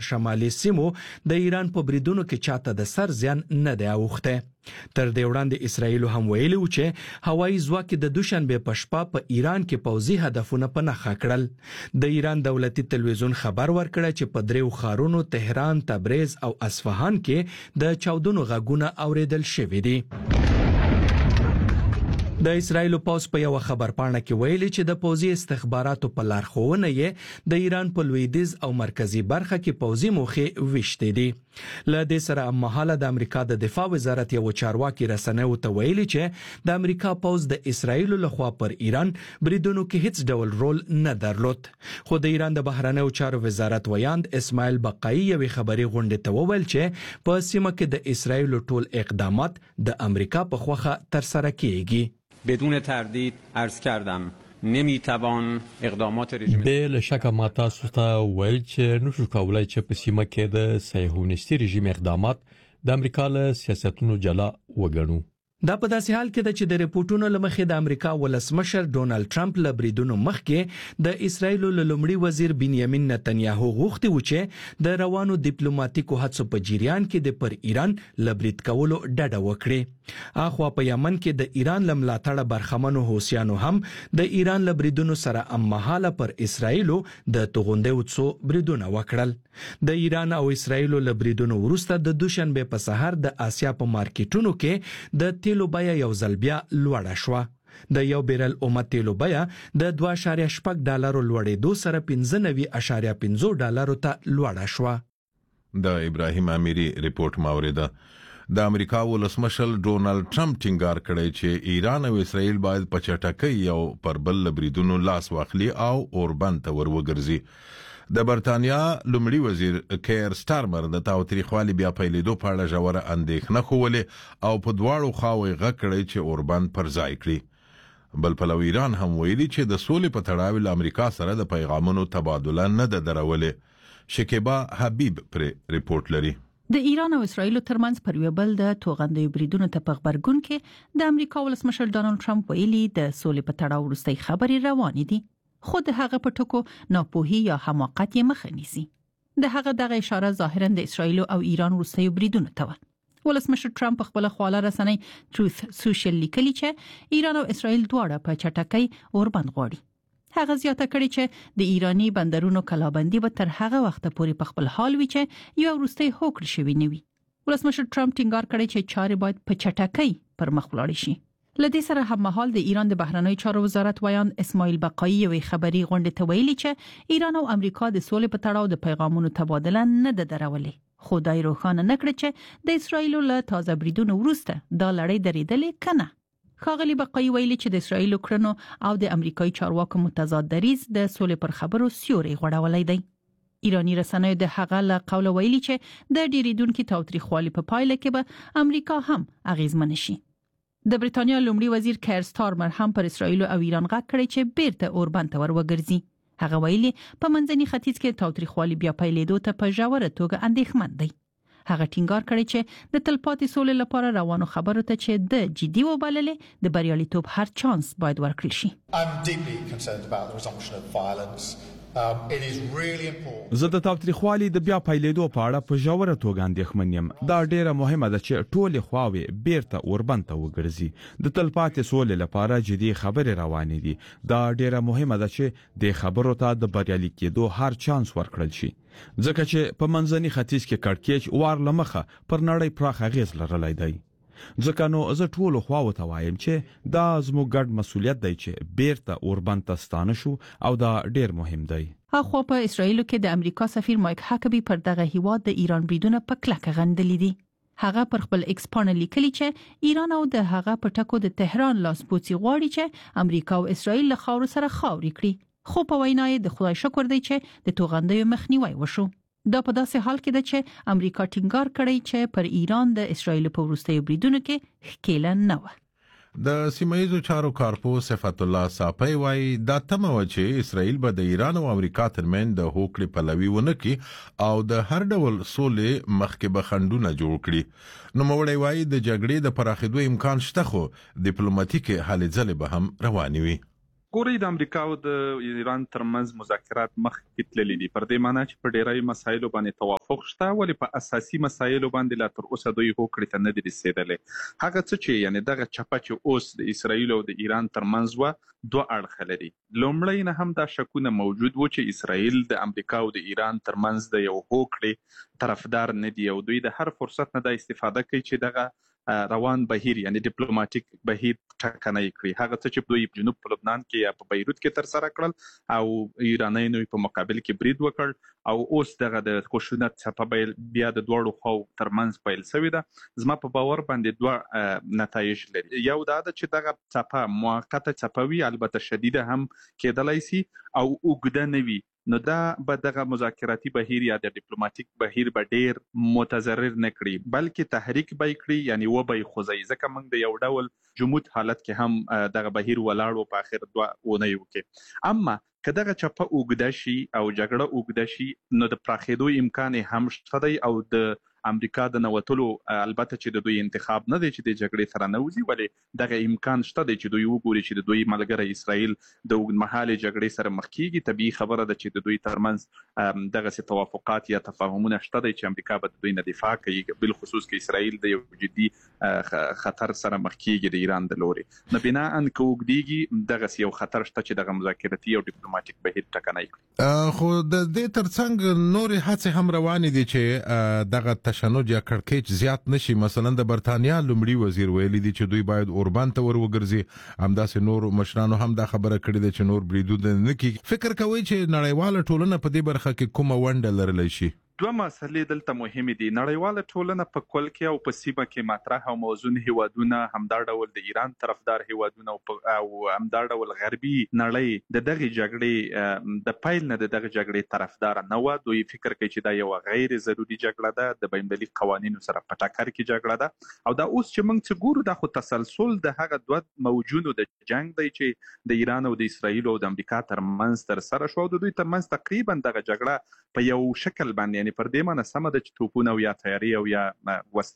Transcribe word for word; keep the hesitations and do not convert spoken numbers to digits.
شمالي سیمو د ایران په بریدونو کې چاته د سر زیان نه دی اوخته. تر دې وړاندې اسرائیل هم ویلي و چې هوایي ځواک د دوشنبه په شپه په ایران کې پوځي هدفونه په نښه کړل. د ایران دولتي تلویزیون خبر ورکړ چې په دریو ښارونو تهران، تبریز او اصفهان کې د چاودنو غږونه اوریدل شوي دي. د اسرائیل پوځ په یو خبرپاڼه کې ویلي چې د پوځي استخباراتو په لارښوونه یې د ایران په لویدیځ او مرکزی برخه کې پوځي موخې وشتې دي. له دې سره هممهاله د امریکا د دفاع وزارت یو چارواکي رسنیو ته ویلي چې د امریکا پوځ د اسرائیل لخوا پر ایران بریدونو کې هیڅ ډول رول نه درلود. خو د ایران د بهرنیو چارو وزارت ویاند اسماعیل بقایي یو خبري غونډه ته وویل چې په سیمه کې د اسرائیل ټول اقدامات د امریکا په خوخه تر سره کیږي. بدون تردید عرض کردم نمیتوان اقدامات رژیم بل شک ما تاسو ته ویل چې نشو کولای چې په سیمه کې د صهیونیستي رژیم اقدامات د امریکا له سیاستونو جلا وګڼو. دا په داسې حال کې ده چې د ریپورتونو لمخې د امریکا ولسمشر ډونالد ټرمپ له بریدونو مخکې د اسرایل له لومړي وزیر بنیامین نتنیاهو غوښتي و چې د روانو ډیپلوماټیکو هڅو په جریان کې د پر ایران لبرید کولو ډډه وکړي. اخوا په یمن کې د ایران لملاتړ برخمنو حوثیانو هم د ایران لبریدونو سره هممهاله پر اسرایل د توغندې وڅو بریدونه وکړل. د ایران او اسرایل لبریدونو وروسته د دوشنبه په سحر د آسیا په مارکیټونو کې د تیلو بیه یو ځل بیا لوړه شوه. د یو بیرل اومه تیلو بیه د دوه اعشاریه شپږ ډالرو لوړېدو سره پنځه نوي اعشاریه پنځه ډالرو ته لوړه شوه. د ابراهیم امیری ریپورت ماوریده. د امریکا ولسمشر ډونالد ټرمپ ټینګار کړی چې ایران او اسرائیل باید په چټکۍ یو پر بل لبریدونو لاس واخلي او اوربند ته ور وګرځي. د برتانیا لومړي وزیر کیر سټارمر د تاوتریخوالي بیا پیلېدو په اړه ژوره اندېښنه ښودلې او په دواړو خواوو یې غږ کړی چې اوربند پر ځای کړي. بل پلو ایران هم ویلي چې د سولې په تړاو له امریکا سره د پیغامونو تبادله نه ده درولې. شکیبا حبیب پر ریپورت لري. د ایران او اسرائیل ترمنځ پر یو بل د توغندې بریدونو ته په خبرګون کې د امریکا ولسمشر ډونالد ټرمپ ویلي د سولې په تړاو وروستۍ خبرې روانې دي. خود هغه په ټکو ناپوهي یا حماقت یې مخه نیسي. د هغه دغه اشاره ظاهرا د اسرائیل او ایران وروستۍ بریدونو ته و. ولسمشر ټرمپ خپل خواله رسنۍ ټروث سوشل لیکلي چې ایران او اسرائیل دواړه په چټکۍ اوربند غواړي. هغه زیاته کړي چې د ایرانی بندرونو کلابندي به تر هغه وخت پورې په خپل حال وي چې یو وروستۍ هوکړه شوی نه وي. ولسمشر ټرمپ ټینګار کړی چې چارې باید په چټکۍ پر مخ ولاړ شي. لدې سره هم مهال د ایران د بهرنیو چارو وزارت ویاند اسماعیل بقایي یو خبري غونډه ته ویلي چې ایران او امریکا د سولې په تړاو د پیغامونو تبادله نه ده درولې. خو دا روښانه نه کړ چې د اسرائیل له تازه بریدونو وروسته دا لړۍ درېدلې کنه. ښاغلي بقایي ویلي چې د اسرائیل کړنو او د امریکایي چارواکو متضاد دریځ د سولې پر خبرو سیوري غوړولای دی. ایرانی رسنیو د هغه له قوله ویلي چې د ډیریدونکو تاوتریخوالي په پایله کې به امریکا هم اغیزمن شي. د بریتانیا لومړي وزیر کیر سټارمر هم پر اسرائیل او ایران غږ کړی چې بیرته اوربند ته ور وګرځي. هغه ویلي په منځني ختیځ کې تاوتریخوالي بیا پیلېدو ته په ژوره توګه اندېښمن دی. هغه ټینګار کړی چې د تلپاتې سولې لپاره روانو خبرو ته چې د جدي وبللې د بریالیتوب هر چانس باید ورکړل شي. زه د تاوتریخوالي د بیا پیلېدو په اړه په ژوره توګه اندېښمن یم. دا ډیره مهمه ده چې ټولې خواوې بیرته اوربند ته وګرځي. د تلپاتې سولې لپاره جدي خبرې روانې دي. دا ډیره مهمه ده چې د خبرو ته د بریالي کېدو هر چانس ورکړل شي. ځکه چې په منځني ختیځ کې کړکېچ وار لمخه پر نړۍ پراخ اغیز لرلی دی. ځکه نو زه ټول خواو ته وایم چې دا زموږ ګډ مسولیت دی چې بیرته اوربند ته ستانه شو او دا ډیر مهم دی. اخو په اسرائیل کې د امریکا سفیر مایک هاکبي پر دغه هیواد د ایران بریدونه په کلکه غندلې دي. هغه پر خپل ایکس پاڼه لیکلي چې ایران او د هغه په ټکو د تهران لاسپوڅي غواړي چې امریکا او اسرائیل له خاور سره خاوري کړي. خو په وینا یې د خدای شکر دی چې د توغندې مخنیوي وشو. دا په داسې حال کې ده چې امریکا ټینګار کړی چې پر ایران د اسرائیل په وروستیو بریدونو کې ښکېله نه و. د سیمایي چارو کارپو صفت الله صافی وايي دا تمه و چې اسرائیل به د ایران او امریکا ترمن د هوکړې پلوي ونه کړي او د هر ډول سولې مخکې به خنډونه جوړ کړي. نو موړی وايي د جګړې د پراخېدو امکان شته خو ډیپلوماټیک هلې ځلې به هم روانې وي. ګوري د امریکا او د ایران ترمنځ مذاکرات مخکې تللي دي، پر دې معنی چې په ډیری مسایلو باندې توافق شته، ولې په اساسي مسایلو باندې لا تر اوسه دوی هوکړې ته نه دي رسېدلي. هغه څه چې یعنی دغه چپه چې اوس د اسرائیل او د ایران ترمنځ وه دوه اړخه لري. لومړی نه هم دا شکونه موجود و چې اسرائیل د امریکا او د ایران ترمنځ د یو هوکړې طرفدار نه دي او دوی د هر فرصت نه دا استفاده کوي چې دغه روان بهیر یعنی ډیپلوماټیک بهیر ټکنی کړي. هغه څه چې دوی په جنوب په لبنان کې یا په بیروت کې تر سره کړل او ایرانیانو په مقابل کې برید وکړ او اوس دغه د خشونت څپه بیا د دواړو خواو ترمنځ پیل شوې ده. زما په باور باندې دوه نتایج لري. یو دا ده چې دغه څپه موقته څپه وي، البته شدیده هم کېدلی سي او اوږده نه وي، نو دا به دغه مذاکراتي بهیر یا د ډیپلوماټیک بهیر به ډیر متضرر نه کړي، بلکې تحریک به یې کړي، یعنی و به یې خوځوي. ځکه موږ د یو ډول جمود حالت کې هم دغه بهیر ولاړ و په آخر دوه اونیو کې. اما که دغه چپه اوږده شي او جګړه اوږده شي نو د پراخېدو امکان هم شته دی او د امریکا د نوتلو البته چې د دوی انتخاب نه دی چې د جګړې سره نه وځي، ولې دغه امکان شته دی چې دوی وګوري چې د دوی ملګری اسرائیل د اوږدمهالې جګړې سره مخ کیږي. طبیعي خبره ده چې د دوی ترمنځ دغسې توافقات یا تفاهمونه شته دی چې امریکا به د دوی نه دفاع کوي، بالخصوص که اسرائیل د یو جدي خطر سره مخ کیږي د ایران د لورې. نو بناء که اوږدیږي دغسې یو خطر شته چې دغه مذاکراتي او ډیپلوماټیک بهیر ټکنی کړي. خو د دې ترڅنګ نورې هڅې هم روانې دي چې دغه تشنج یا کړکېچ زیات نشي. مثلا د برتانیا لومړي وزیر ویلي دي چې دوی باید اوربان ته ور وګرځي، همداسې نور مشرانو هم دا خبره کړې ده چې نور بریدونه نه کیږي. فکر کوي چې نړیواله ټولنه په دې برخه کې کومه ونډه لرلی شي؟ دوه مسلې دلته مهمې دي. نړیواله ټولنه په کل کې او په سیمه کې مطرح او موزون هیوادونه، همدا ډول د ایران طرفدار هیوادونه او همدا ډول غربي نړۍ د دغه جګړې د پیل نه د دغه جګړې طرفدار نه و. دوی فکر کوي چې دا یو غیر ضروري جګړه ده، د بین‌المللي قوانینو سره په ټکر کې جګړه ده او دا اوس چې موږ څه ګورو دا خو تسلسل د هغه دوه موجونو د جنگ دی چې د ایران او د اسرائیل او د امریکا ترمنځ تر سره شو او د دوی ترمنځ تقریبا دغه جګړه په یو شکل باندې یعنی پر دې معنی سمه ده چې توپونه او یا تیاری او یا وسلې